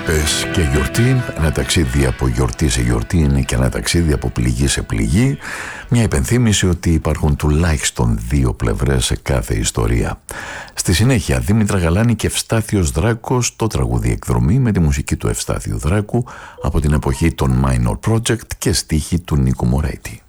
Είπες και γιορτή, ένα ταξίδι από γιορτή σε γιορτή είναι και ένα ταξίδι από πληγή σε πληγή. Μια υπενθύμηση ότι υπάρχουν τουλάχιστον δύο πλευρές σε κάθε ιστορία. Στη συνέχεια, Δήμητρα Γαλάνη και Ευστάθιος Δράκος, το τραγούδι εκδρομή με τη μουσική του Ευστάθιου Δράκου από την εποχή των Minor Project και στίχη του Νίκου Μωρέτη.